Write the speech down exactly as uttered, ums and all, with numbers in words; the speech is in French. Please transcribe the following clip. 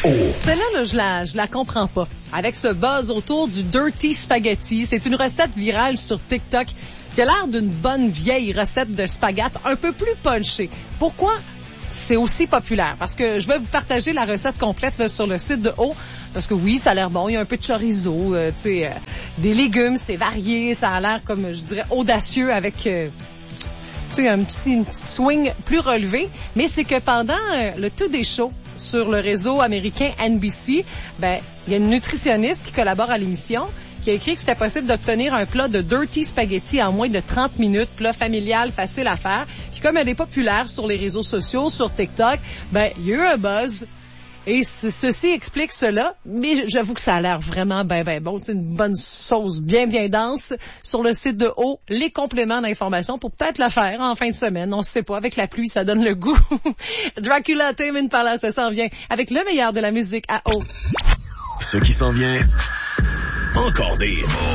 Celle-là, là, je la, je la comprends pas. Avec ce buzz autour du Dirty Spaghetti, c'est une recette virale sur TikTok qui a l'air d'une bonne vieille recette de spaghetti un peu plus punchée. Pourquoi c'est aussi populaire? Parce que je vais vous partager la recette complète là, sur le site de O. Parce que oui, ça a l'air bon. Il y a un peu de chorizo, euh, tu sais, euh, des légumes, c'est varié. Ça a l'air comme, je dirais, audacieux avec... Euh, tu sais, un petit, une petite swing plus relevé, mais c'est que pendant euh, le Today Show sur le réseau américain N B C, ben, il y a une nutritionniste qui collabore à l'émission qui a écrit que c'était possible d'obtenir un plat de Dirty Spaghetti en moins de trente minutes, plat familial, facile à faire. Puis comme elle est populaire sur les réseaux sociaux, sur TikTok, ben, il y a eu un buzz. Et ceci explique cela, mais j'avoue que ça a l'air vraiment ben ben bon. C'est une bonne sauce bien bien dense. Sur le site de O, les compléments d'information pour peut-être le faire en fin de semaine. On ne sait pas, avec la pluie, ça donne le goût. Dracula Tame Impala, ça s'en vient avec le meilleur de la musique à O. Ce qui s'en vient, encore des